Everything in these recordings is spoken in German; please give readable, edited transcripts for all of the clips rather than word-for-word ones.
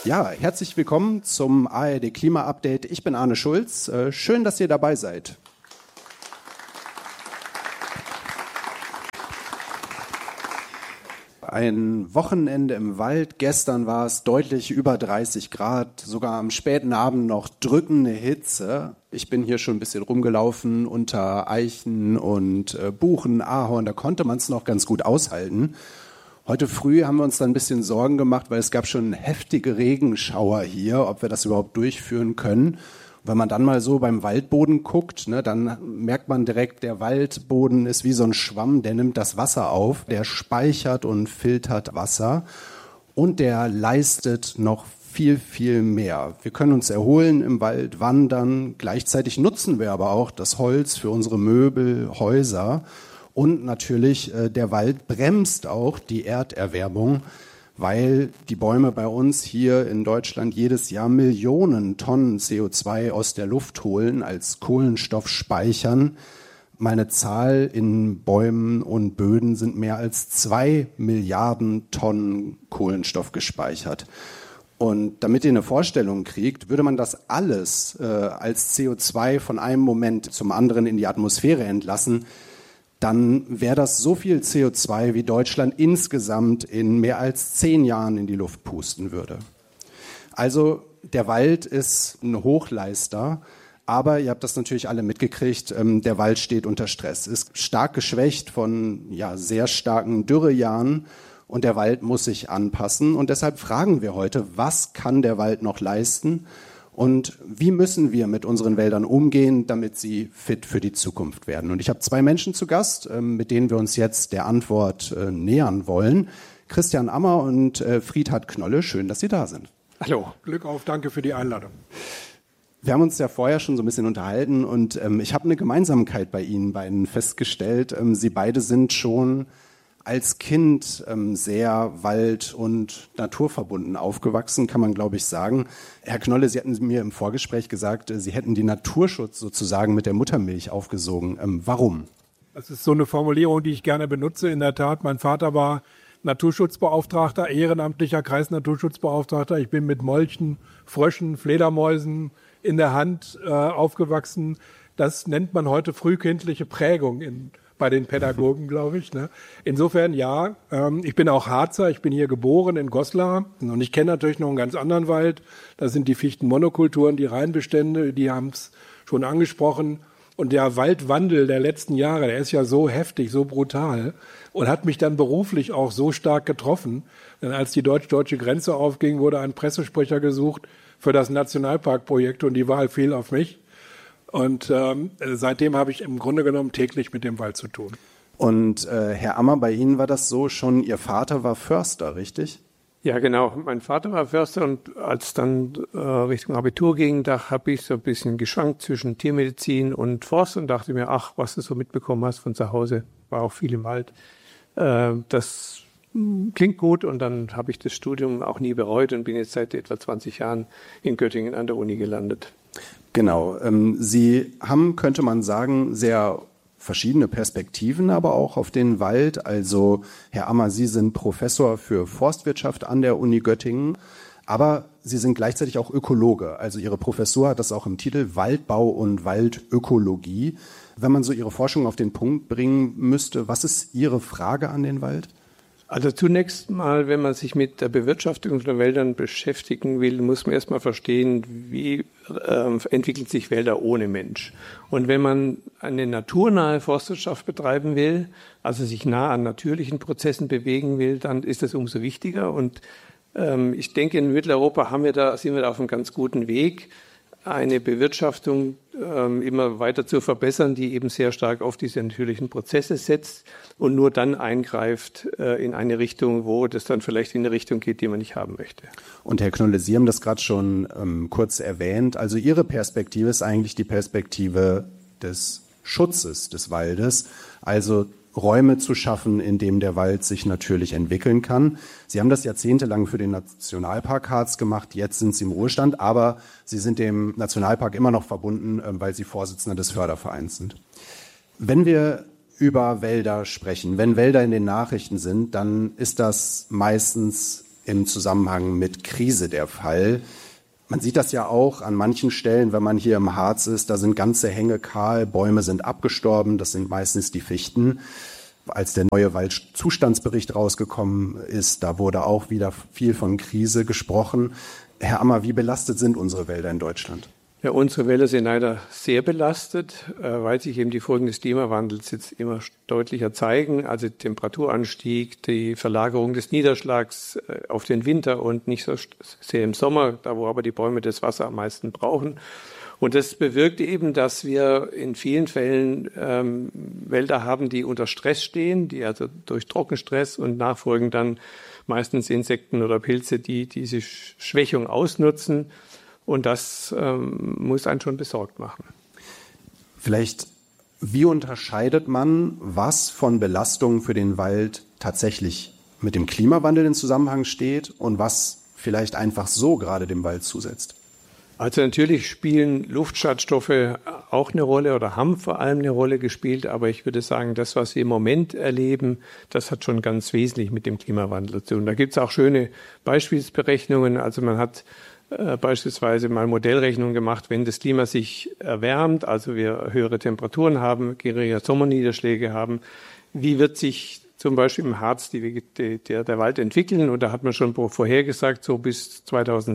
Ja, herzlich willkommen zum ARD Klima Update. Ich bin Arne Schulz. Schön, dass ihr dabei seid. Ein Wochenende im Wald. Gestern war es deutlich über 30 Grad, sogar am späten Abend noch drückende Hitze. Ich bin hier schon ein bisschen rumgelaufen unter Eichen und Buchen, Ahorn, da konnte man es noch ganz gut aushalten. Heute früh haben wir uns dann ein bisschen Sorgen gemacht, weil es gab schon heftige Regenschauer hier, ob wir das überhaupt durchführen können. Wenn man dann mal so beim Waldboden guckt, ne, dann merkt man direkt, der Waldboden ist wie so ein Schwamm, der nimmt das Wasser auf, der speichert und filtert Wasser und der leistet noch viel, viel mehr. Wir können uns erholen im Wald, wandern, gleichzeitig nutzen wir aber auch das Holz für unsere Möbel, Häuser und natürlich der Wald bremst auch die Erderwärmung, weil die Bäume bei uns hier in Deutschland jedes Jahr Millionen Tonnen CO2 aus der Luft holen, als Kohlenstoff speichern. Meine Zahl in Bäumen und Böden sind mehr als 2 Milliarden Tonnen Kohlenstoff gespeichert. Und damit ihr eine Vorstellung kriegt, würde man das alles als CO2 von einem Moment zum anderen in die Atmosphäre entlassen, dann wäre das so viel CO2, wie Deutschland insgesamt in mehr als 10 Jahren in die Luft pusten würde. Also der Wald ist ein Hochleister, aber ihr habt das natürlich alle mitgekriegt, der Wald steht unter Stress, ist stark geschwächt von sehr starken Dürrejahren und der Wald muss sich anpassen. Und deshalb fragen wir heute, was kann der Wald noch leisten? Und wie müssen wir mit unseren Wäldern umgehen, damit sie fit für die Zukunft werden? Und ich habe 2 Menschen zu Gast, mit denen wir uns jetzt der Antwort nähern wollen. Christian Ammer und Friedhard Knolle, schön, dass Sie da sind. Hallo, Glück auf, danke für die Einladung. Wir haben uns ja vorher schon so ein bisschen unterhalten und ich habe eine Gemeinsamkeit bei Ihnen beiden festgestellt. Sie beide sind schon als Kind sehr wald- und naturverbunden aufgewachsen, kann man, glaube ich, sagen. Herr Knolle, Sie hatten mir im Vorgespräch gesagt, Sie hätten den Naturschutz sozusagen mit der Muttermilch aufgesogen. Warum? Das ist so eine Formulierung, die ich gerne benutze. In der Tat, mein Vater war Naturschutzbeauftragter, ehrenamtlicher Kreisnaturschutzbeauftragter. Ich bin mit Molchen, Fröschen, Fledermäusen in der Hand aufgewachsen. Das nennt man heute frühkindliche Prägung bei den Pädagogen, glaube ich. Ne? Insofern ja, ich bin auch Harzer, ich bin hier geboren in Goslar und ich kenne natürlich noch einen ganz anderen Wald. Das sind die Fichtenmonokulturen, die Reinbestände, die haben es schon angesprochen. Und der Waldwandel der letzten Jahre, der ist ja so heftig, so brutal und hat mich dann beruflich auch so stark getroffen. Denn als die deutsch-deutsche Grenze aufging, wurde ein Pressesprecher gesucht für das Nationalparkprojekt und die Wahl fiel auf mich. Und seitdem habe ich im Grunde genommen täglich mit dem Wald zu tun. Und Herr Ammer, bei Ihnen war das so schon, Ihr Vater war Förster, richtig? Ja, genau. Mein Vater war Förster und als dann Richtung Abitur ging, da habe ich so ein bisschen geschwankt zwischen Tiermedizin und Forst und dachte mir, ach, was du so mitbekommen hast von zu Hause, war auch viel im Wald. Das klingt gut und dann habe ich das Studium auch nie bereut und bin jetzt seit etwa 20 Jahren in Göttingen an der Uni gelandet. Genau. Sie haben, könnte man sagen, sehr verschiedene Perspektiven, aber auch auf den Wald. Also, Herr Ammer, Sie sind Professor für Forstwirtschaft an der Uni Göttingen, aber Sie sind gleichzeitig auch Ökologe. Also Ihre Professur hat das auch im Titel Waldbau und Waldökologie. Wenn man so Ihre Forschung auf den Punkt bringen müsste, was ist Ihre Frage an den Wald? Also zunächst mal, wenn man sich mit der Bewirtschaftung von Wäldern beschäftigen will, muss man erstmal verstehen, wie entwickeln sich Wälder ohne Mensch. Und wenn man eine naturnahe Forstwirtschaft betreiben will, also sich nah an natürlichen Prozessen bewegen will, dann ist das umso wichtiger. Und ich denke, in Mitteleuropa sind wir da auf einem ganz guten Weg, eine Bewirtschaftung immer weiter zu verbessern, die eben sehr stark auf diese natürlichen Prozesse setzt und nur dann eingreift in eine Richtung, wo das dann vielleicht in eine Richtung geht, die man nicht haben möchte. Und Herr Knolle, Sie haben das gerade schon kurz erwähnt. Also Ihre Perspektive ist eigentlich die Perspektive des Schutzes des Waldes, also Räume zu schaffen, in dem der Wald sich natürlich entwickeln kann. Sie haben das jahrzehntelang für den Nationalpark Harz gemacht, jetzt sind Sie im Ruhestand, aber Sie sind dem Nationalpark immer noch verbunden, weil Sie Vorsitzender des Fördervereins sind. Wenn wir über Wälder sprechen, wenn Wälder in den Nachrichten sind, dann ist das meistens im Zusammenhang mit Krise der Fall. Man sieht das ja auch an manchen Stellen, wenn man hier im Harz ist, da sind ganze Hänge kahl, Bäume sind abgestorben, das sind meistens die Fichten. Als der neue Waldzustandsbericht rausgekommen ist, da wurde auch wieder viel von Krise gesprochen. Herr Ammer, wie belastet sind unsere Wälder in Deutschland? Ja, unsere Wälder sind leider sehr belastet, weil sich eben die Folgen des Klimawandels jetzt immer deutlicher zeigen. Also Temperaturanstieg, die Verlagerung des Niederschlags auf den Winter und nicht so sehr im Sommer, da wo aber die Bäume das Wasser am meisten brauchen. Und das bewirkt eben, dass wir in vielen Fällen Wälder haben, die unter Stress stehen, die also durch Trockenstress und nachfolgend dann meistens Insekten oder Pilze, die diese Schwächung ausnutzen. Und das muss einen schon besorgt machen. Vielleicht, wie unterscheidet man, was von Belastungen für den Wald tatsächlich mit dem Klimawandel in Zusammenhang steht und was vielleicht einfach so gerade dem Wald zusetzt? Also natürlich spielen Luftschadstoffe auch eine Rolle oder haben vor allem eine Rolle gespielt. Aber ich würde sagen, das, was wir im Moment erleben, das hat schon ganz wesentlich mit dem Klimawandel zu tun. Da gibt es auch schöne Beispielsberechnungen. Also man hat beispielsweise mal Modellrechnungen gemacht, wenn das Klima sich erwärmt, also wir höhere Temperaturen haben, geringere Sommerniederschläge haben, wie wird sich zum Beispiel im Harz der Wald entwickeln? Und da hat man schon vorhergesagt, so bis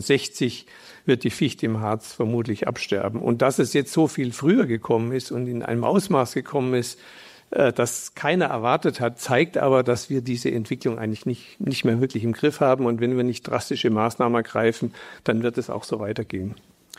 2060 wird die Fichte im Harz vermutlich absterben. Und dass es jetzt so viel früher gekommen ist und in einem Ausmaß gekommen ist, das keiner erwartet hat, zeigt aber, dass wir diese Entwicklung eigentlich nicht mehr wirklich im Griff haben. Und wenn wir nicht drastische Maßnahmen ergreifen, dann wird es auch so weitergehen.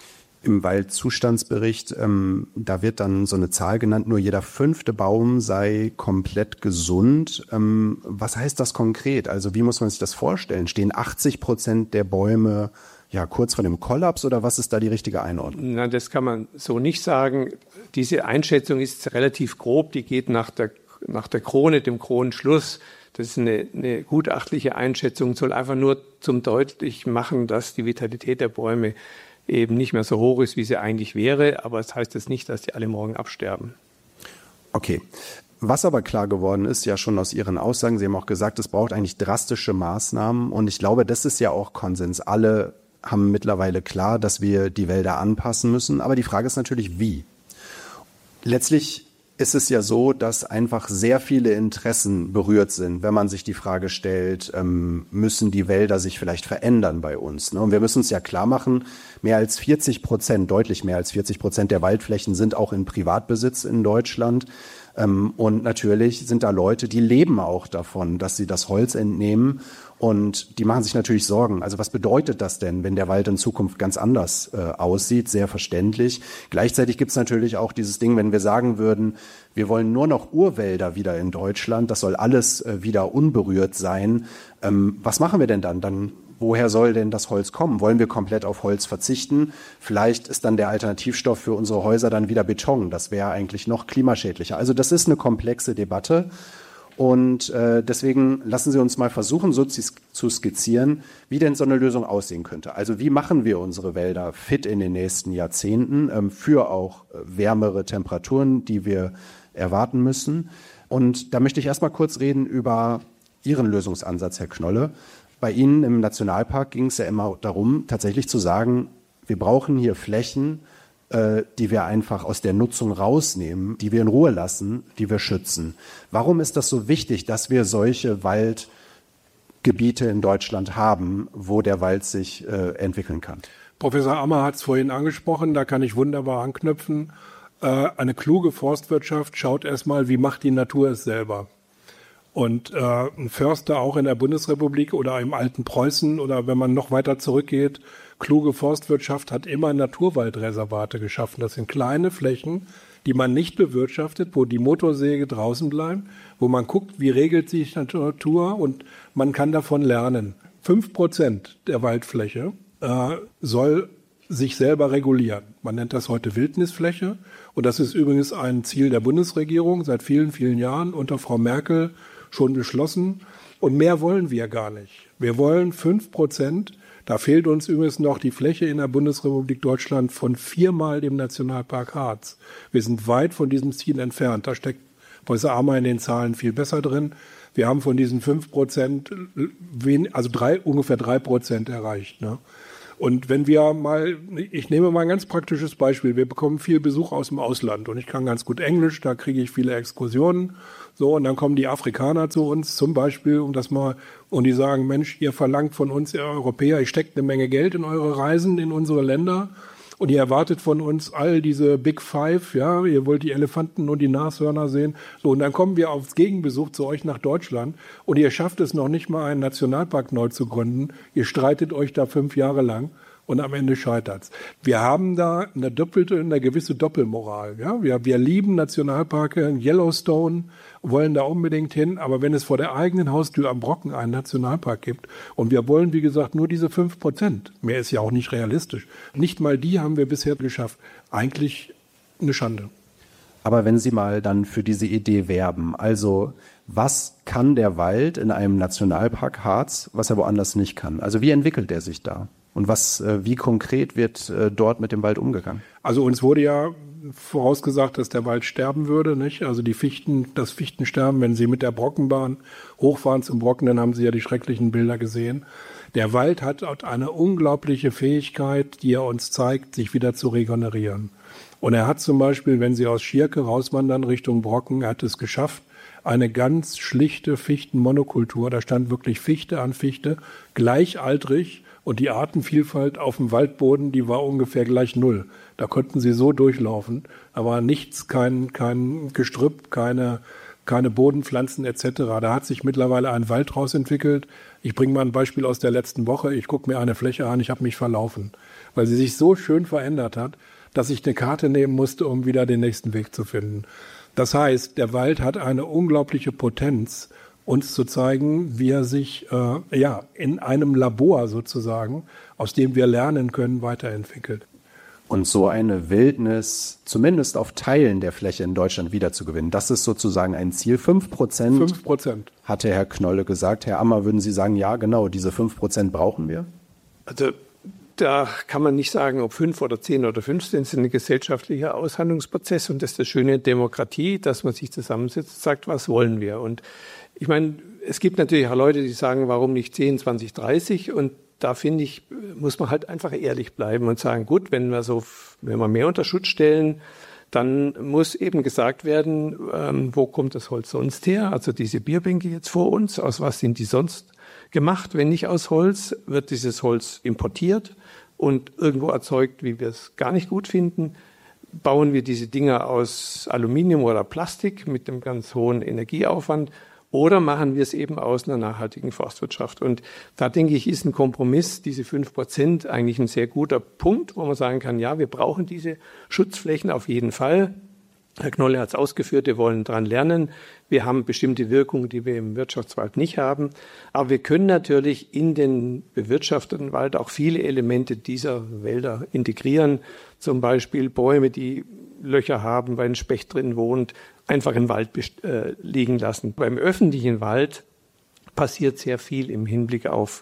Im Waldzustandsbericht, da wird dann so eine Zahl genannt, nur jeder 5. Baum sei komplett gesund. Was heißt das konkret? Also wie muss man sich das vorstellen? Stehen 80% der Bäume kurz vor dem Kollaps oder was ist da die richtige Einordnung? Na, das kann man so nicht sagen. Diese Einschätzung ist relativ grob, die geht nach der Krone, dem Kronenschluss. Das ist eine gutachtliche Einschätzung, soll einfach nur zum deutlich machen, dass die Vitalität der Bäume eben nicht mehr so hoch ist, wie sie eigentlich wäre. Aber es heißt jetzt nicht, dass die alle morgen absterben. Okay. Was aber klar geworden ist, ja schon aus Ihren Aussagen, Sie haben auch gesagt, es braucht eigentlich drastische Maßnahmen. Und ich glaube, das ist ja auch Konsens. Alle haben mittlerweile klar, dass wir die Wälder anpassen müssen. Aber die Frage ist natürlich, wie? Letztlich ist es ja so, dass einfach sehr viele Interessen berührt sind, wenn man sich die Frage stellt, müssen die Wälder sich vielleicht verändern bei uns? Und wir müssen uns ja klar machen, deutlich mehr als 40% der Waldflächen sind auch in Privatbesitz in Deutschland. Und natürlich sind da Leute, die leben auch davon, dass sie das Holz entnehmen und die machen sich natürlich Sorgen. Also was bedeutet das denn, wenn der Wald in Zukunft ganz anders aussieht? Sehr verständlich. Gleichzeitig gibt es natürlich auch dieses Ding, wenn wir sagen würden, wir wollen nur noch Urwälder wieder in Deutschland, das soll alles wieder unberührt sein. Was machen wir denn dann? Woher soll denn das Holz kommen? Wollen wir komplett auf Holz verzichten? Vielleicht ist dann der Alternativstoff für unsere Häuser dann wieder Beton. Das wäre eigentlich noch klimaschädlicher. Also das ist eine komplexe Debatte. Und deswegen lassen Sie uns mal versuchen, so zu skizzieren, wie denn so eine Lösung aussehen könnte. Also wie machen wir unsere Wälder fit in den nächsten Jahrzehnten für auch wärmere Temperaturen, die wir erwarten müssen? Und da möchte ich erst mal kurz reden über Ihren Lösungsansatz, Herr Knolle. Bei Ihnen im Nationalpark ging es ja immer darum, tatsächlich zu sagen, wir brauchen hier Flächen, die wir einfach aus der Nutzung rausnehmen, die wir in Ruhe lassen, die wir schützen. Warum ist das so wichtig, dass wir solche Waldgebiete in Deutschland haben, wo der Wald sich entwickeln kann? Professor Ammer hat es vorhin angesprochen, da kann ich wunderbar anknüpfen. Eine kluge Forstwirtschaft schaut erstmal, wie macht die Natur es selber. Und ein Förster auch in der Bundesrepublik oder im alten Preußen oder wenn man noch weiter zurückgeht, kluge Forstwirtschaft hat immer Naturwaldreservate geschaffen. Das sind kleine Flächen, die man nicht bewirtschaftet, wo die Motorsäge draußen bleibt, wo man guckt, wie regelt sich die Natur und man kann davon lernen. 5% der Waldfläche soll sich selber regulieren. Man nennt das heute Wildnisfläche und das ist übrigens ein Ziel der Bundesregierung seit vielen, vielen Jahren unter Frau Merkel schon beschlossen. Und mehr wollen wir gar nicht. Wir wollen 5%. Da fehlt uns übrigens noch die Fläche in der Bundesrepublik Deutschland von 4-mal dem Nationalpark Harz. Wir sind weit von diesem Ziel entfernt. Da steckt Professor Ammer in den Zahlen viel besser drin. Wir haben von diesen 5% ungefähr 3% erreicht. Ne? Und wenn wir ich nehme mal ein ganz praktisches Beispiel. Wir bekommen viel Besuch aus dem Ausland und ich kann ganz gut Englisch, da kriege ich viele Exkursionen. So, und dann kommen die Afrikaner zu uns zum Beispiel, und die sagen, Mensch, ihr verlangt von uns, ihr Europäer, ich stecke eine Menge Geld in eure Reisen, in unsere Länder. Und ihr erwartet von uns all diese Big Five, ja, ihr wollt die Elefanten und die Nashörner sehen. So, und dann kommen wir auf Gegenbesuch zu euch nach Deutschland und ihr schafft es noch nicht mal, einen Nationalpark neu zu gründen. Ihr streitet euch da 5 Jahre lang und am Ende scheitert's. Wir haben da eine gewisse Doppelmoral, ja. Wir lieben Nationalparke, Yellowstone, wollen da unbedingt hin, aber wenn es vor der eigenen Haustür am Brocken einen Nationalpark gibt und wir wollen, wie gesagt, nur diese 5%, mehr ist ja auch nicht realistisch, nicht mal die haben wir bisher geschafft. Eigentlich eine Schande. Aber wenn Sie mal dann für diese Idee werben, also was kann der Wald in einem Nationalpark Harz, was er woanders nicht kann? Also wie entwickelt er sich da? Und wie konkret wird dort mit dem Wald umgegangen? Also uns wurde ja vorausgesagt, dass der Wald sterben würde, nicht? Also das Fichtensterben, wenn Sie mit der Brockenbahn hochfahren zum Brocken, dann haben Sie ja die schrecklichen Bilder gesehen. Der Wald hat eine unglaubliche Fähigkeit, die er uns zeigt, sich wieder zu regenerieren. Und er hat zum Beispiel, wenn Sie aus Schierke rauswandern Richtung Brocken, er hat es geschafft, eine ganz schlichte Fichtenmonokultur, da stand wirklich Fichte an Fichte, gleichaltrig, und die Artenvielfalt auf dem Waldboden, die war ungefähr gleich 0. Da konnten sie so durchlaufen. Da war nichts, kein Gestrüpp, keine Bodenpflanzen etc. Da hat sich mittlerweile ein Wald draus entwickelt. Ich bringe mal ein Beispiel aus der letzten Woche. Ich gucke mir eine Fläche an, ich habe mich verlaufen, weil sie sich so schön verändert hat, dass ich eine Karte nehmen musste, um wieder den nächsten Weg zu finden. Das heißt, der Wald hat eine unglaubliche Potenz, uns zu zeigen, wie er sich in einem Labor sozusagen, aus dem wir lernen können, weiterentwickelt. Und so eine Wildnis zumindest auf Teilen der Fläche in Deutschland wiederzugewinnen, das ist sozusagen ein Ziel. 5%, 5%, hatte Herr Knolle gesagt. Herr Ammer, würden Sie sagen, ja genau, diese 5% brauchen wir? Also da kann man nicht sagen, ob 5 oder 10 oder 15 sind ein gesellschaftlicher Aushandlungsprozess. Und das ist das Schöne in Demokratie, dass man sich zusammensetzt und sagt, was wollen wir? Und ich meine, es gibt natürlich auch Leute, die sagen, warum nicht 10, 20, 30? Und da finde ich, muss man halt einfach ehrlich bleiben und sagen, gut, wenn wir mehr unter Schutz stellen, dann muss eben gesagt werden, wo kommt das Holz sonst her? Also diese Bierbänke jetzt vor uns, aus was sind die sonst gemacht? Wenn nicht aus Holz, wird dieses Holz importiert und irgendwo erzeugt, wie wir es gar nicht gut finden. Bauen wir diese Dinger aus Aluminium oder Plastik mit einem ganz hohen Energieaufwand, oder machen wir es eben aus einer nachhaltigen Forstwirtschaft? Und da denke ich, ist ein Kompromiss, diese 5% eigentlich ein sehr guter Punkt, wo man sagen kann, ja, wir brauchen diese Schutzflächen auf jeden Fall. Herr Knolle hat es ausgeführt, wir wollen dran lernen. Wir haben bestimmte Wirkungen, die wir im Wirtschaftswald nicht haben. Aber wir können natürlich in den bewirtschafteten Wald auch viele Elemente dieser Wälder integrieren. Zum Beispiel Bäume, die Löcher haben, weil ein Specht drin wohnt, einfach im Wald liegen lassen. Beim öffentlichen Wald passiert sehr viel im Hinblick auf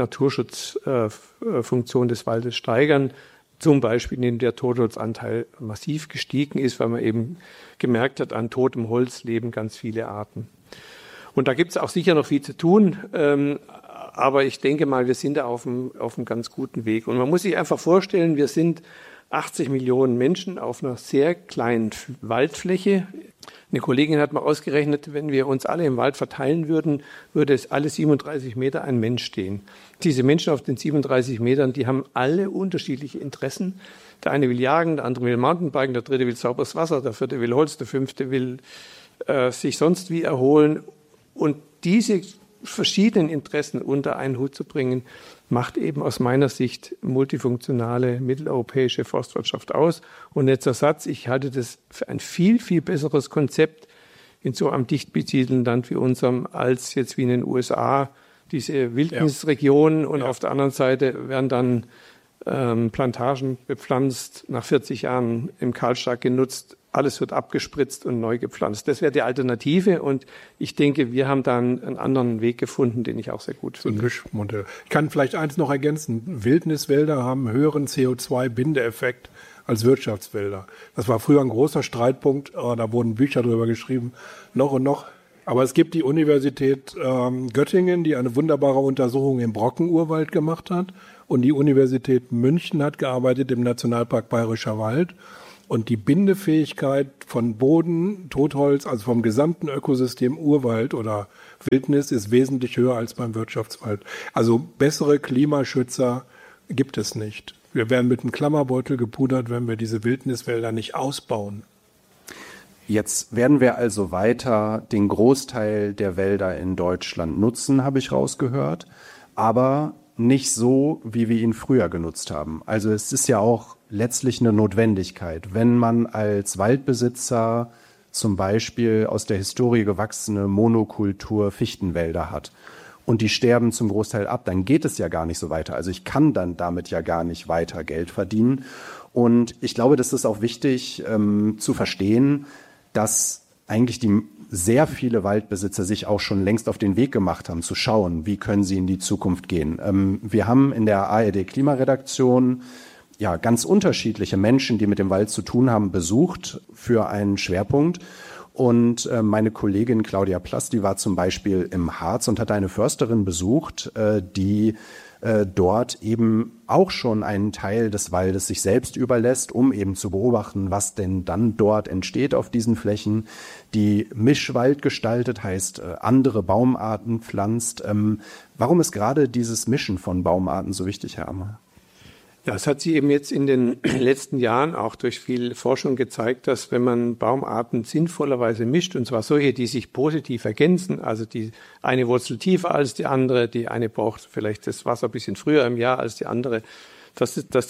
Naturschutzfunktion des Waldes steigern. Zum Beispiel, indem der Totholzanteil massiv gestiegen ist, weil man eben gemerkt hat, an totem Holz leben ganz viele Arten. Und da gibt es auch sicher noch viel zu tun, aber ich denke mal, wir sind da auf einem ganz guten Weg. Und man muss sich einfach vorstellen, wir sind 80 Millionen Menschen auf einer sehr kleinen Waldfläche. Eine Kollegin hat mal ausgerechnet, wenn wir uns alle im Wald verteilen würden, würde es alle 37 Meter ein Mensch stehen. Diese Menschen auf den 37 Metern, die haben alle unterschiedliche Interessen. Der eine will jagen, der andere will Mountainbiken, der dritte will sauberes Wasser, der vierte will Holz, der fünfte will sich sonst wie erholen. Und diese verschiedenen Interessen unter einen Hut zu bringen, macht eben aus meiner Sicht multifunktionale mitteleuropäische Forstwirtschaft aus. Und letzter Satz, ich halte das für ein viel, viel besseres Konzept in so einem dicht besiedelten Land wie unserem, als jetzt wie in den USA diese Wildnisregionen und auf der anderen Seite werden dann Plantagen bepflanzt, nach 40 Jahren im Kahlschlag genutzt, alles wird abgespritzt und neu gepflanzt. Das wäre die Alternative und ich denke, wir haben da einen anderen Weg gefunden, den ich auch sehr gut finde. So ein Mischmodell. Ich kann vielleicht eins noch ergänzen. Wildniswälder haben einen höheren CO2-Bindeeffekt als Wirtschaftswälder. Das war früher ein großer Streitpunkt, da wurden Bücher drüber geschrieben, noch und noch. Aber es gibt die Universität Göttingen, die eine wunderbare Untersuchung im Brockenurwald gemacht hat. Und die Universität München hat gearbeitet im Nationalpark Bayerischer Wald. Und die Bindefähigkeit von Boden, Totholz, also vom gesamten Ökosystem Urwald oder Wildnis ist wesentlich höher als beim Wirtschaftswald. Also bessere Klimaschützer gibt es nicht. Wir werden mit einem Klammerbeutel gepudert, wenn wir diese Wildniswälder nicht ausbauen. Jetzt werden wir also weiter den Großteil der Wälder in Deutschland nutzen, habe ich rausgehört, aber nicht so, wie wir ihn früher genutzt haben. Also es ist ja auch letztlich eine Notwendigkeit, wenn man als Waldbesitzer zum Beispiel aus der Historie gewachsene Monokultur Fichtenwälder hat und die sterben zum Großteil ab, dann geht es ja gar nicht so weiter. Also ich kann dann damit ja gar nicht weiter Geld verdienen. Und ich glaube, das ist auch wichtig zu verstehen, dass eigentlich sehr viele Waldbesitzer sich auch schon längst auf den Weg gemacht haben, zu schauen, wie können sie in die Zukunft gehen. Wir haben in der ARD Klimaredaktion ja ganz unterschiedliche Menschen, die mit dem Wald zu tun haben, besucht für einen Schwerpunkt. Und meine Kollegin Claudia Plass, die war zum Beispiel im Harz und hat eine Försterin besucht, die dort eben auch schon einen Teil des Waldes sich selbst überlässt, um eben zu beobachten, was denn dann dort entsteht auf diesen Flächen, die Mischwald gestaltet, heißt andere Baumarten pflanzt. Warum ist gerade dieses Mischen von Baumarten so wichtig, Herr Ammer? Das hat sich eben jetzt in den letzten Jahren auch durch viel Forschung gezeigt, dass wenn man Baumarten sinnvollerweise mischt, und zwar solche, die sich positiv ergänzen, also die eine Wurzel tiefer als die andere, die eine braucht vielleicht das Wasser ein bisschen früher im Jahr als die andere, dass das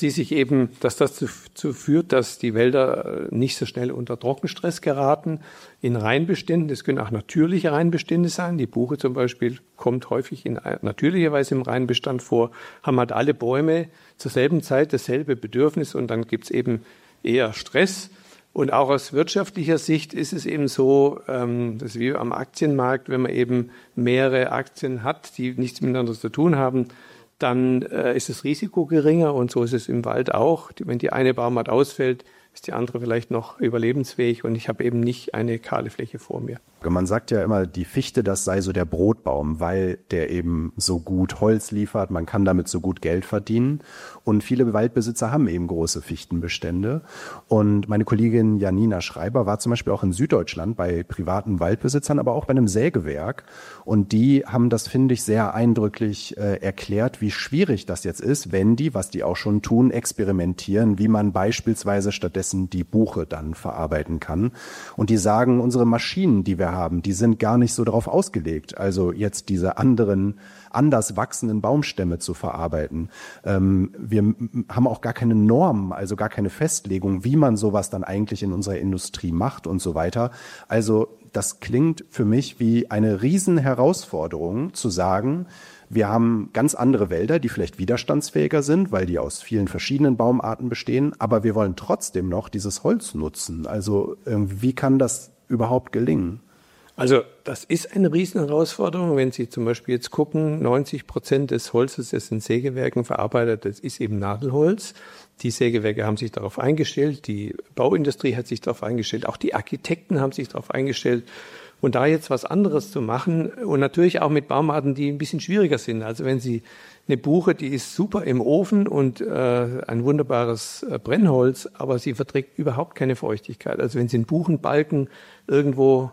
dazu führt, dass die Wälder nicht so schnell unter Trockenstress geraten. In Reinbeständen, das können auch natürliche Reinbestände sein. Die Buche zum Beispiel kommt häufig in natürlicher Weise im Reinbestand vor, haben halt alle Bäume zur selben Zeit dasselbe Bedürfnis und dann gibt's eben eher Stress. Und auch aus wirtschaftlicher Sicht ist es eben so, das ist wie am Aktienmarkt, wenn man eben mehrere Aktien hat, die nichts miteinander zu tun haben, dann ist das Risiko geringer und so ist es im Wald auch. Wenn die eine Baumart ausfällt, ist die andere vielleicht noch überlebensfähig und ich habe eben nicht eine kahle Fläche vor mir. Man sagt ja immer, die Fichte, das sei so der Brotbaum, weil der eben so gut Holz liefert, man kann damit so gut Geld verdienen. Und viele Waldbesitzer haben eben große Fichtenbestände. Und meine Kollegin Janina Schreiber war zum Beispiel auch in Süddeutschland bei privaten Waldbesitzern, aber auch bei einem Sägewerk. Und die haben das, finde ich, sehr eindrücklich erklärt, wie schwierig das jetzt ist, wenn die, was die auch schon tun, experimentieren, wie man beispielsweise stattdessen die Buche dann verarbeiten kann. Und die sagen, unsere Maschinen, die wir haben, die sind gar nicht so darauf ausgelegt, also jetzt diese anders wachsenden Baumstämme zu verarbeiten. Wir haben auch gar keine Normen, also gar keine Festlegung, wie man sowas dann eigentlich in unserer Industrie macht und so weiter. Also das klingt für mich wie eine Riesenherausforderung zu sagen, wir haben ganz andere Wälder, die vielleicht widerstandsfähiger sind, weil die aus vielen verschiedenen Baumarten bestehen, aber wir wollen trotzdem noch dieses Holz nutzen. Also wie kann das überhaupt gelingen? Also das ist eine Riesenherausforderung, wenn Sie zum Beispiel jetzt gucken, 90% des Holzes, das in Sägewerken verarbeitet, das ist eben Nadelholz. Die Sägewerke haben sich darauf eingestellt, die Bauindustrie hat sich darauf eingestellt, auch die Architekten haben sich darauf eingestellt. Und da jetzt was anderes zu machen und natürlich auch mit Baumarten, die ein bisschen schwieriger sind. Also wenn Sie eine Buche, die ist super im Ofen und ein wunderbares Brennholz, aber sie verträgt überhaupt keine Feuchtigkeit. Also wenn Sie einen Buchenbalken irgendwo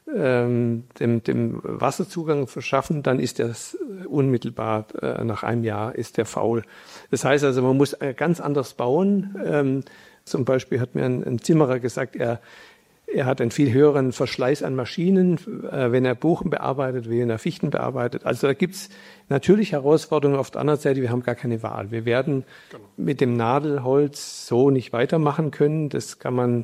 dem Wasserzugang verschaffen, dann ist das unmittelbar nach einem Jahr ist der faul. Das heißt also, man muss ganz anders bauen. Zum Beispiel hat mir ein Zimmerer gesagt, er hat einen viel höheren Verschleiß an Maschinen, wenn er Buchen bearbeitet, wie wenn er Fichten bearbeitet. Also da gibt's natürlich Herausforderungen. Auf der anderen Seite, wir haben gar keine Wahl. Wir werden mit dem Nadelholz so nicht weitermachen können. Das kann man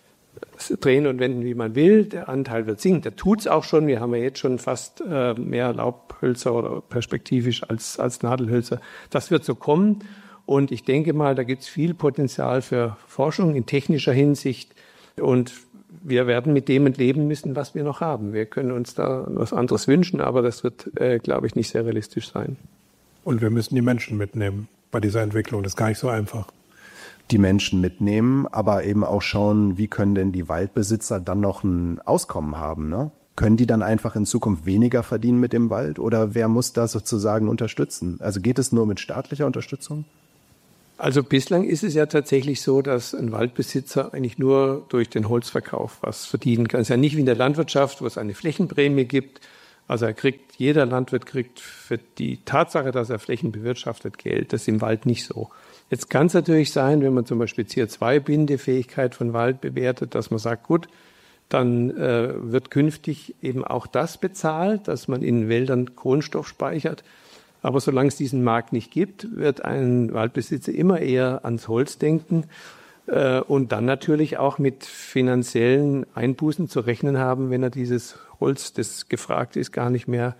drehen und wenden, wie man will. Der Anteil wird sinken. Der tut's auch schon. Wir haben ja jetzt schon fast mehr Laubhölzer oder perspektivisch als Nadelhölzer. Das wird so kommen. Und ich denke mal, da gibt's viel Potenzial für Forschung in technischer Hinsicht. Und wir werden mit dem leben müssen, was wir noch haben. Wir können uns da was anderes wünschen, aber das wird, glaube ich, nicht sehr realistisch sein. Und wir müssen die Menschen mitnehmen bei dieser Entwicklung. Das ist gar nicht so einfach. die Menschen mitnehmen, aber eben auch schauen, wie können denn die Waldbesitzer dann noch ein Auskommen haben, ne? Können die dann einfach in Zukunft weniger verdienen mit dem Wald oder wer muss das sozusagen unterstützen? Also geht es nur mit staatlicher Unterstützung? Also bislang ist es ja tatsächlich so, dass ein Waldbesitzer eigentlich nur durch den Holzverkauf was verdienen kann. Es ist ja nicht wie in der Landwirtschaft, wo es eine Flächenprämie gibt. Also jeder Landwirt kriegt für die Tatsache, dass er Flächen bewirtschaftet, Geld. Das ist im Wald nicht so. Jetzt kann es natürlich sein, wenn man zum Beispiel CO2-Bindefähigkeit von Wald bewertet, dass man sagt, gut, dann wird künftig eben auch das bezahlt, dass man in Wäldern Kohlenstoff speichert. Aber solange es diesen Markt nicht gibt, wird ein Waldbesitzer immer eher ans Holz denken und dann natürlich auch mit finanziellen Einbußen zu rechnen haben, wenn er dieses Holz, das gefragt ist, gar nicht mehr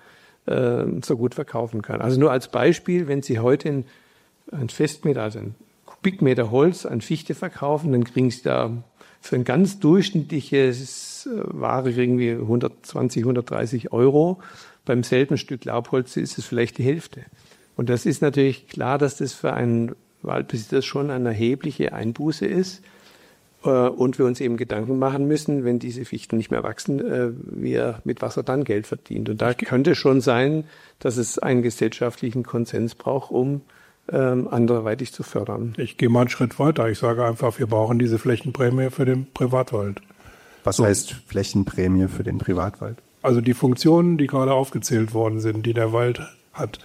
so gut verkaufen kann. Also nur als Beispiel, wenn Sie heute ein Festmeter, also ein Kubikmeter Holz an Fichte verkaufen, dann kriegen Sie da für ein ganz durchschnittliches Ware irgendwie 120, 130 €. Beim selben Stück Laubholz ist es vielleicht die Hälfte. Und das ist natürlich klar, dass das für einen Waldbesitzer schon eine erhebliche Einbuße ist. Und wir uns eben Gedanken machen müssen, wenn diese Fichten nicht mehr wachsen, mit was er dann Geld verdient. Und da könnte schon sein, dass es einen gesellschaftlichen Konsens braucht, um anderweitig zu fördern. Ich gehe mal einen Schritt weiter. Ich sage einfach, wir brauchen diese Flächenprämie für den Privatwald. Was heißt Flächenprämie für den Privatwald? Also die Funktionen, die gerade aufgezählt worden sind, die der Wald hat,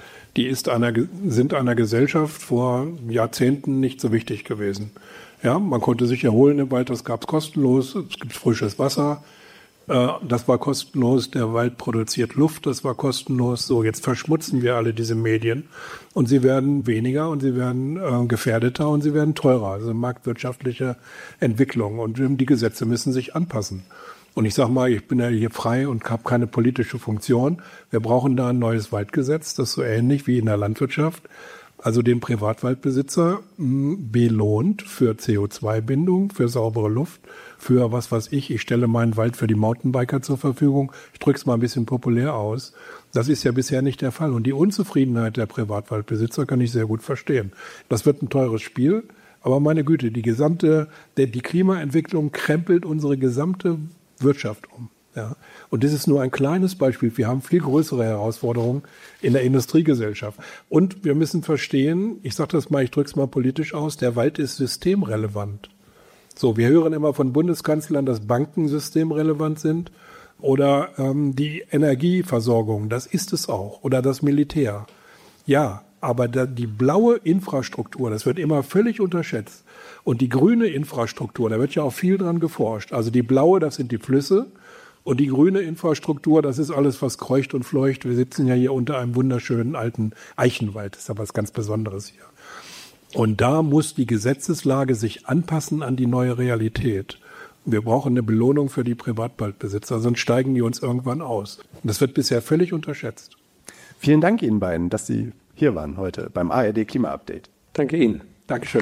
sind einer Gesellschaft vor Jahrzehnten nicht so wichtig gewesen. Ja, man konnte sich erholen im Wald, das gab es kostenlos, es gibt frisches Wasser, das war kostenlos, der Wald produziert Luft, das war kostenlos. So, jetzt verschmutzen wir alle diese Medien und sie werden weniger und sie werden gefährdeter und sie werden teurer. Also marktwirtschaftliche Entwicklung und die Gesetze müssen sich anpassen. Und ich sage mal, ich bin ja hier frei und habe keine politische Funktion. Wir brauchen da ein neues Waldgesetz, das so ähnlich wie in der Landwirtschaft, also den Privatwaldbesitzer belohnt für CO2-Bindung, für saubere Luft, für was weiß ich stelle meinen Wald für die Mountainbiker zur Verfügung. Ich drücke es mal ein bisschen populär aus. Das ist ja bisher nicht der Fall. Und die Unzufriedenheit der Privatwaldbesitzer kann ich sehr gut verstehen. Das wird ein teures Spiel, aber meine Güte, die Klimaentwicklung krempelt unsere gesamte Wirtschaft um. Ja. Und das ist nur ein kleines Beispiel. Wir haben viel größere Herausforderungen in der Industriegesellschaft. Und wir müssen verstehen, ich sage das mal, ich drücke es mal politisch aus, der Wald ist systemrelevant. So, wir hören immer von Bundeskanzlern, dass Banken systemrelevant sind oder die Energieversorgung, das ist es auch, oder das Militär. Ja, aber die blaue Infrastruktur, das wird immer völlig unterschätzt. Und die grüne Infrastruktur, da wird ja auch viel dran geforscht. Also die blaue, das sind die Flüsse. Und die grüne Infrastruktur, das ist alles, was kreucht und fleucht. Wir sitzen ja hier unter einem wunderschönen alten Eichenwald. Das ist ja was ganz Besonderes hier. Und da muss die Gesetzeslage sich anpassen an die neue Realität. Wir brauchen eine Belohnung für die Privatwaldbesitzer, sonst steigen die uns irgendwann aus. Und das wird bisher völlig unterschätzt. Vielen Dank Ihnen beiden, dass Sie hier waren heute beim ARD Klima Update. Danke Ihnen. Dankeschön.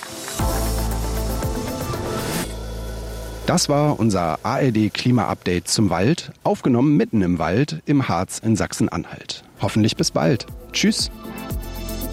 Das war unser ARD Klima Update zum Wald, aufgenommen mitten im Wald im Harz in Sachsen-Anhalt. Hoffentlich bis bald. Tschüss.